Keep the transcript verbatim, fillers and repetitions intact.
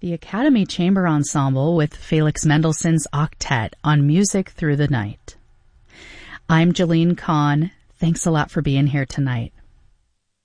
the Academy Chamber Ensemble with Felix Mendelssohn's Octet on Music Through the Night. I'm Jolene Kahn. Thanks a lot for being here tonight.